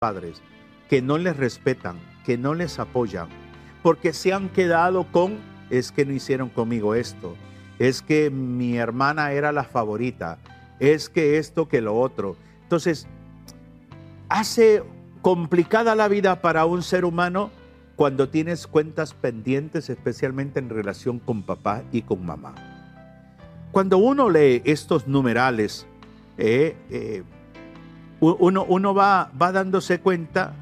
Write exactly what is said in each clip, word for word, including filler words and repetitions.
padres, que no les respetan, que no les apoyan, porque se han quedado con, es que no hicieron conmigo esto, es que mi hermana era la favorita, es que esto, que lo otro. Entonces, hace complicada la vida para un ser humano cuando tienes cuentas pendientes, especialmente en relación con papá y con mamá. Cuando uno lee estos numerales, eh, eh, uno, uno va, va dándose cuenta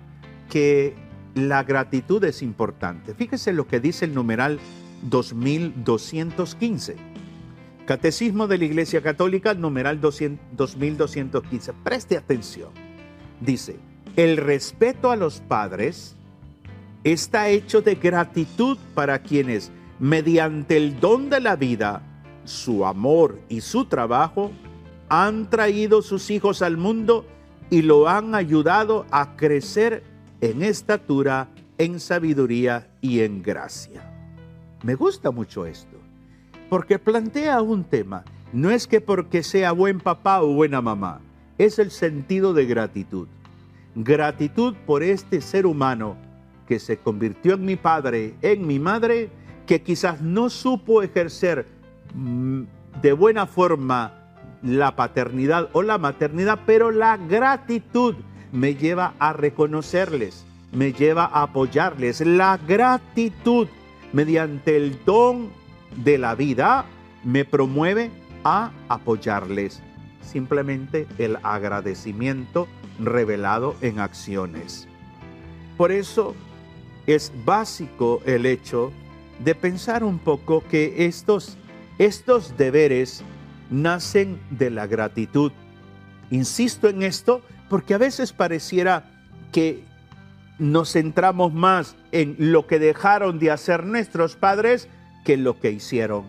que la gratitud es importante. Fíjese lo que dice el numeral dos mil doscientos quince. Catecismo de la Iglesia Católica, numeral dos mil doscientos quince. Preste atención. Dice, el respeto a los padres está hecho de gratitud para quienes, mediante el don de la vida, su amor y su trabajo, han traído sus hijos al mundo y lo han ayudado a crecer en estatura, en sabiduría y en gracia. Me gusta mucho esto, porque plantea un tema. No es que porque sea buen papá o buena mamá, es el sentido de gratitud. Gratitud por este ser humano que se convirtió en mi padre, en mi madre, que quizás no supo ejercer mmm, de buena forma la paternidad o la maternidad, pero la gratitud me lleva a reconocerles, me lleva a apoyarles. La gratitud, mediante el don de la vida, me promueve a apoyarles. Simplemente el agradecimiento revelado en acciones. Por eso es básico el hecho de pensar un poco que estos, estos deberes nacen de la gratitud. Insisto en esto porque a veces pareciera que nos centramos más en lo que dejaron de hacer nuestros padres que en lo que hicieron.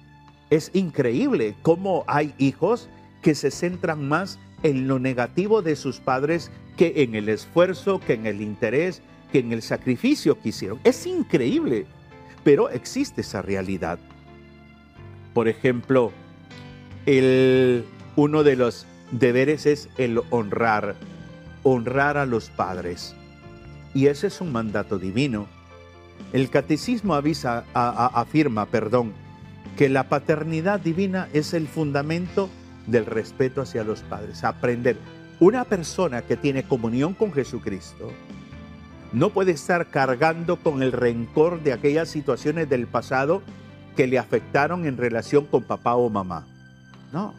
Es increíble cómo hay hijos que se centran más en lo negativo de sus padres que en el esfuerzo, que en el interés, que en el sacrificio que hicieron. Es increíble, pero existe esa realidad. Por ejemplo, el, uno de los deberes es el honrar, honrar a los padres. Y ese es un mandato divino. El catecismo avisa, a, a, afirma, perdón, que la paternidad divina es el fundamento del respeto hacia los padres. Aprender. Una persona que tiene comunión con Jesucristo no puede estar cargando con el rencor de aquellas situaciones del pasado que le afectaron en relación con papá o mamá. No.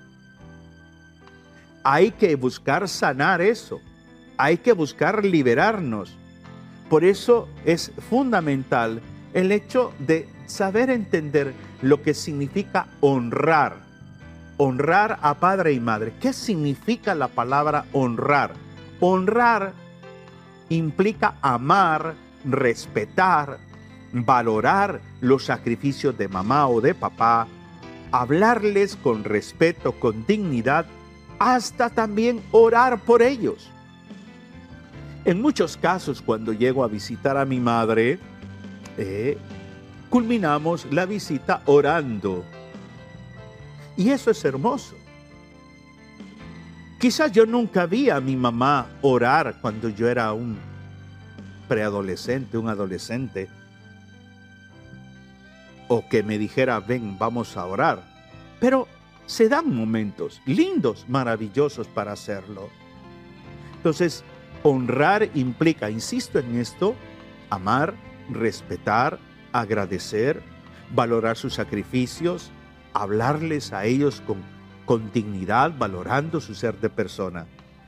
Hay que buscar sanar eso. Hay que buscar liberarnos. Por eso es fundamental el hecho de saber entender lo que significa honrar. Honrar a padre y madre. ¿Qué significa la palabra honrar? Honrar implica amar, respetar, valorar los sacrificios de mamá o de papá, hablarles con respeto, con dignidad, hasta también orar por ellos. En muchos casos, cuando llego a visitar a mi madre, eh, culminamos la visita orando. Y eso es hermoso. Quizás yo nunca vi a mi mamá orar cuando yo era un preadolescente, un adolescente, o que me dijera, ven, vamos a orar. Pero se dan momentos lindos, maravillosos para hacerlo. Entonces, honrar implica, insisto en esto, amar, respetar, agradecer, valorar sus sacrificios, hablarles a ellos con, con dignidad, valorando su ser de persona.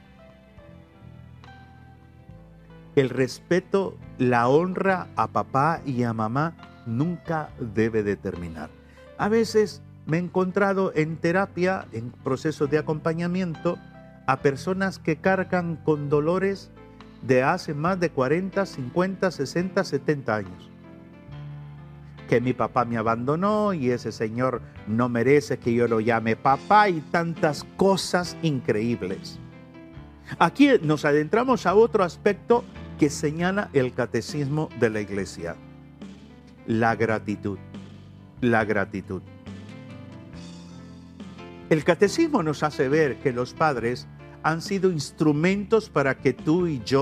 El respeto, la honra a papá y a mamá nunca debe de terminar. A veces me he encontrado en terapia, en procesos de acompañamiento, a personas que cargan con dolores de hace más de cuarenta, cincuenta, sesenta, setenta años. Que mi papá me abandonó y ese señor no merece que yo lo llame papá y tantas cosas increíbles. Aquí nos adentramos a otro aspecto que señala el catecismo de la Iglesia. La gratitud. La gratitud. El catecismo nos hace ver que los padres han sido instrumentos para que tú y yo